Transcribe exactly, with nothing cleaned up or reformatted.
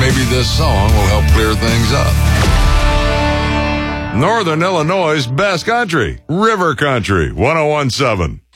maybe this song will help clear things up. Northern Illinois' best country, River Country, one oh one point seven.